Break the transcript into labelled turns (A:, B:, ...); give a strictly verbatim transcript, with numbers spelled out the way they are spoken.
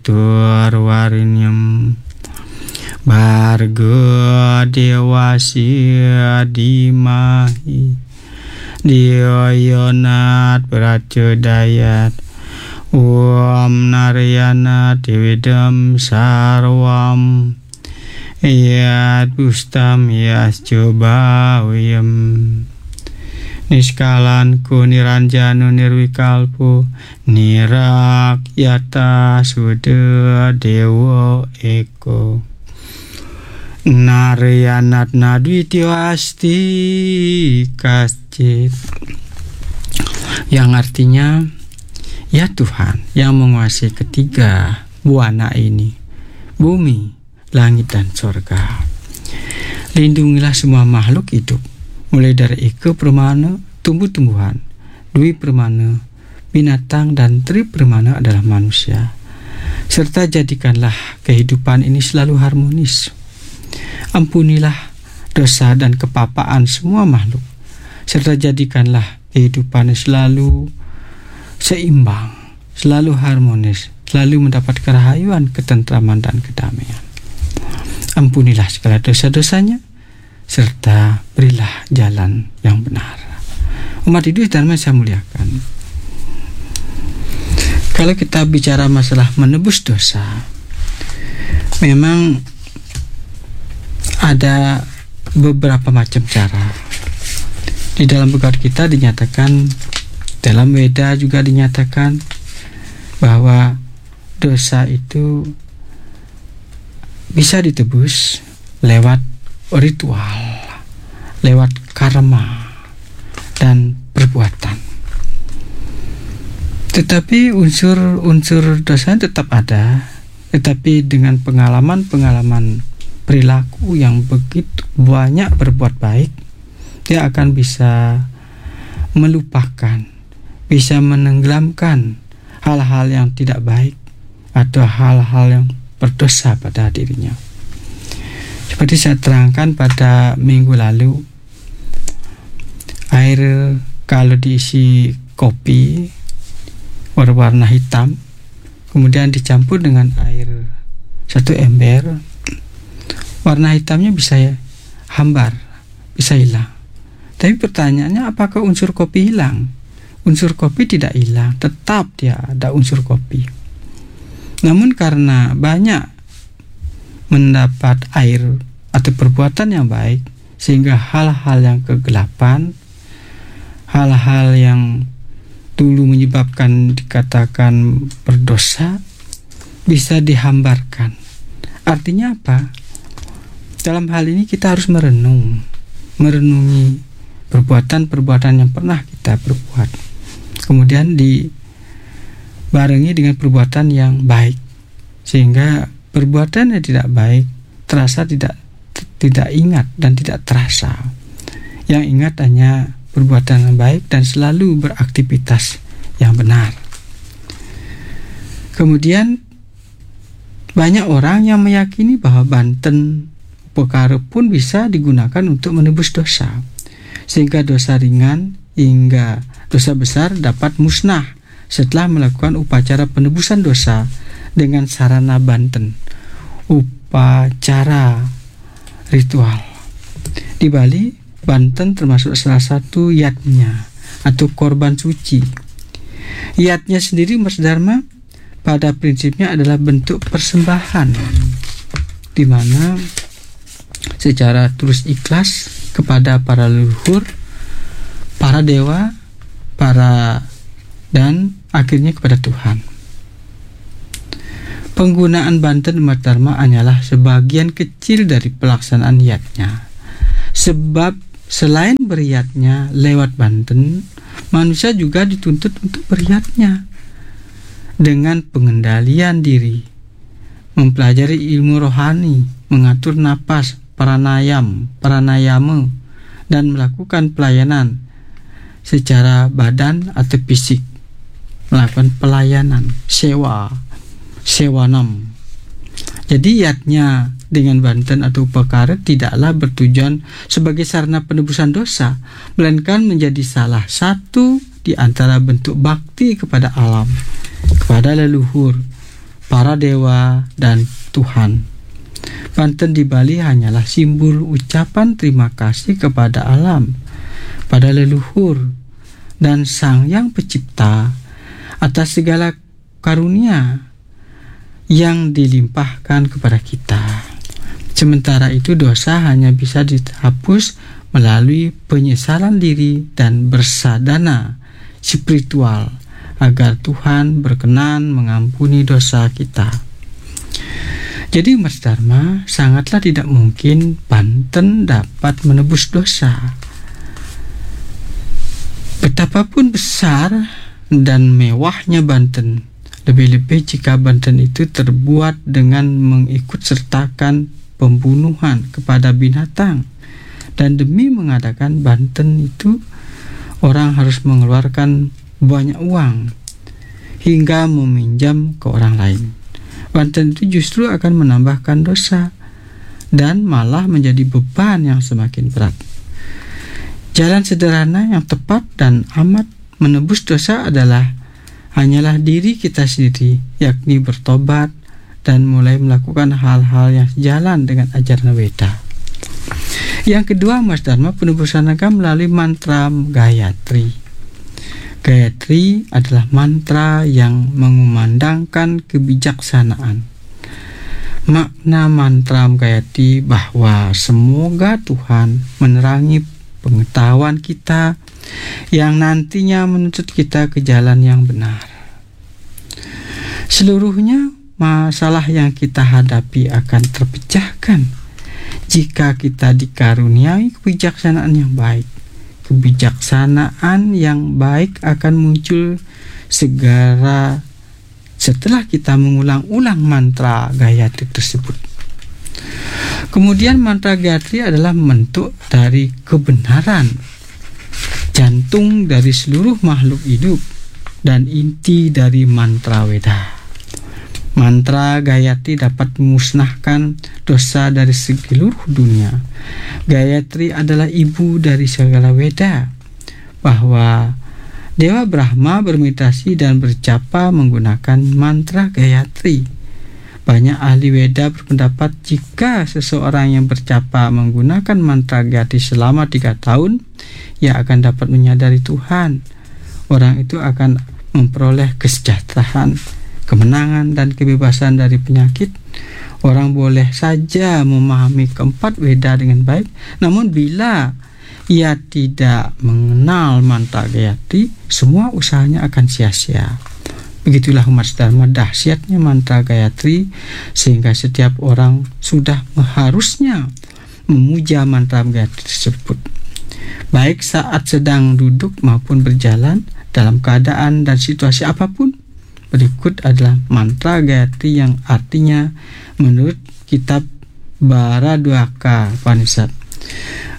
A: caturwarinyam Bargo dewasya dimahi Dioyonat pracodayat Om naryana dividam sarwam Yat bustam yas coba wiyam Niskalan ku niranjanu nirwikalpu Nirak yata suda dewa eko Naryanat nadwityo asti kascit, yang artinya ya Tuhan yang menguasai ketiga buana ini, bumi, langit dan sorga. Lindungilah semua makhluk hidup, mulai dari eke permana, tumbuh-tumbuhan, dwi permana, binatang dan tri permana adalah manusia. Serta jadikanlah kehidupan ini selalu harmonis. Ampunilah dosa dan kepapaan semua makhluk, serta jadikanlah kehidupan selalu seimbang, selalu harmonis, selalu mendapat kerahayuan, ketentraman dan kedamaian. Ampunilah segala dosa-dosanya, serta berilah jalan yang benar. Umat hidup Dharma saya muliakan. Kalau kita bicara masalah menebus dosa, memang ada beberapa macam cara. Di dalam Bhagavad Gita dinyatakan, dalam Weda juga dinyatakan bahwa dosa itu bisa ditebus lewat ritual, lewat karma dan perbuatan. Tetapi unsur-unsur dosa tetap ada, tetapi dengan pengalaman-pengalaman perilaku yang begitu banyak berbuat baik, dia akan bisa melupakan, bisa menenggelamkan hal-hal yang tidak baik atau hal-hal yang berdosa pada dirinya. Seperti saya terangkan pada minggu lalu, air kalau diisi kopi berwarna hitam, kemudian dicampur dengan air satu ember, warna hitamnya bisa ya, hambar, bisa hilang. Tapi pertanyaannya, apakah unsur kopi hilang? Unsur kopi tidak hilang, tetap dia ada unsur kopi. Namun karena banyak mendapat air atau perbuatan yang baik, sehingga hal-hal yang kegelapan, hal-hal yang dulu menyebabkan dikatakan berdosa, bisa dihambarkan. Artinya apa? Dalam hal ini kita harus merenung, merenungi perbuatan-perbuatan yang pernah kita perbuat, kemudian dibarengi dengan perbuatan yang baik, sehingga perbuatan yang tidak baik terasa tidak tidak ingat dan tidak terasa. Yang ingat hanya perbuatan yang baik dan selalu beraktivitas yang benar. Kemudian banyak orang yang meyakini bahwa banten perkara pun bisa digunakan untuk menebus dosa, sehingga dosa ringan hingga dosa besar dapat musnah setelah melakukan upacara penebusan dosa dengan sarana banten, upacara ritual. Di Bali, banten termasuk salah satu yatnya atau korban suci. Yatnya sendiri, Mas Dharma, pada prinsipnya adalah bentuk persembahan, di mana secara tulus ikhlas kepada para leluhur, para dewa, para dan akhirnya kepada Tuhan. Penggunaan banten Mas Dharma hanyalah sebagian kecil dari pelaksanaan yatnya. Sebab selain beryatnya lewat banten, manusia juga dituntut untuk beryatnya dengan pengendalian diri, mempelajari ilmu rohani, mengatur napas, pranayam, pranayama, dan melakukan pelayanan secara badan atau fisik, melakukan pelayanan, sewa, sewanam. Jadi yatnya dengan banten atau upakara tidaklah bertujuan sebagai sarana penebusan dosa, melainkan menjadi salah satu di antara bentuk bakti kepada alam, kepada leluhur, para dewa, dan Tuhan. Banten di Bali hanyalah simbol ucapan terima kasih kepada alam, pada leluhur, dan Sang Yang Pencipta atas segala karunia yang dilimpahkan kepada kita. Sementara itu dosa hanya bisa dihapus melalui penyesalan diri dan bersadana spiritual agar Tuhan berkenan mengampuni dosa kita. Jadi Mas Dharma, sangatlah tidak mungkin Banten dapat menebus dosa. Betapapun besar dan mewahnya Banten, lebih-lebih jika Banten itu terbuat dengan mengikut sertakan pembunuhan kepada binatang, dan demi mengadakan Banten itu orang harus mengeluarkan banyak uang hingga meminjam ke orang lain. Banten itu justru akan menambahkan dosa dan malah menjadi beban yang semakin berat. Jalan sederhana yang tepat dan amat menebus dosa adalah hanyalah diri kita sendiri, yakni bertobat dan mulai melakukan hal-hal yang sejalan dengan ajaran Weda. Yang kedua, Mas Dharma, penebusan naga melalui mantra Gayatri. Gayatri adalah mantra yang mengumandangkan kebijaksanaan. Makna mantra Gayatri bahwa semoga Tuhan menerangi pengetahuan kita yang nantinya menuntut kita ke jalan yang benar. Seluruhnya masalah yang kita hadapi akan terpecahkan jika kita dikaruniai kebijaksanaan yang baik. Kebijaksanaan yang baik akan muncul segera setelah kita mengulang-ulang mantra Gayatri tersebut. Kemudian mantra Gayatri adalah bentuk dari kebenaran, jantung dari seluruh makhluk hidup, dan inti dari mantra Weda. Mantra Gayatri dapat memusnahkan dosa dari seluruh dunia. Gayatri adalah ibu dari segala Weda, bahwa Dewa Brahma bermeditasi dan berjapa menggunakan mantra Gayatri. Banyak ahli Weda berpendapat jika seseorang yang berjapa menggunakan mantra Gayatri selama tiga tahun, ia akan dapat menyadari Tuhan. Orang itu akan memperoleh kesejahteraan, kemenangan, dan kebebasan dari penyakit. Orang boleh saja memahami keempat Weda dengan baik, namun bila ia tidak mengenal mantra Gayatri, semua usahanya akan sia-sia. Begitulah Mas Dharma dahsyatnya mantra Gayatri, sehingga setiap orang sudah harusnya memuja mantra Gayatri tersebut, baik saat sedang duduk maupun berjalan, dalam keadaan dan situasi apapun. Berikut adalah mantra Gayatri yang artinya menurut kitab Bharadwaka Upanishad.